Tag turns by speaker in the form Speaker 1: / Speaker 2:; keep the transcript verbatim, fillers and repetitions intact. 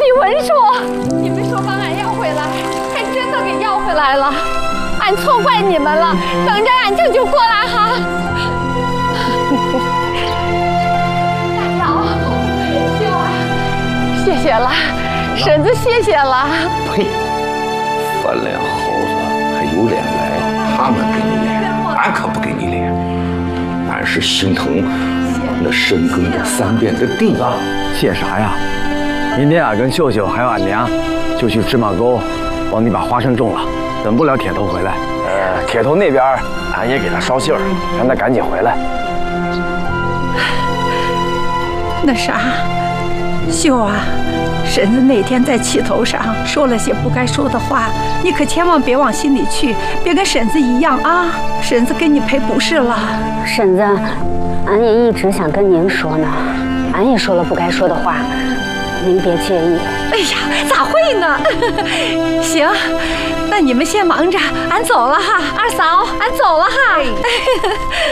Speaker 1: 文书，你们说把俺要回来，还真的给要回来了。俺错怪你们了，等着俺舅舅过来哈。大嫂，舅啊，谢谢了，婶子谢谢了。
Speaker 2: 呸！翻脸猴子还有脸来？他们给你脸，俺可不给你脸。俺是心疼那深耕这三遍的地啊！
Speaker 3: 谢啥呀？明天俺跟秀秀还有俺娘就去芝麻沟帮你把花生种了，等不了铁头回来。呃，铁头那边俺也给他捎信儿，让他赶紧回来。
Speaker 4: 那啥，秀啊，婶子那天在气头上说了些不该说的话，你可千万别往心里去，别跟婶子一样啊！婶子给你赔不是了。
Speaker 5: 婶子，俺也一直想跟您说呢，俺也说了不该说的话，您别介意。
Speaker 4: 哎呀，咋会呢？行，那你们先忙着，俺走了哈。二嫂，俺走了哈。